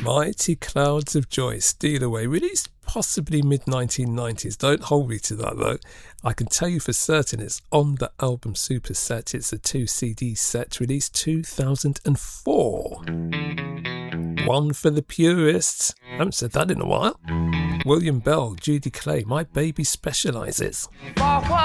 Mighty Clouds of Joy, Steal Away, released possibly mid-1990s. Don't hold me to that though. I can tell you for certain it's on the album Super Set. It's a 2 CD set released 2004. One for the purists. I haven't said that in a while. William Bell, Judy Clay, My Baby Specialises.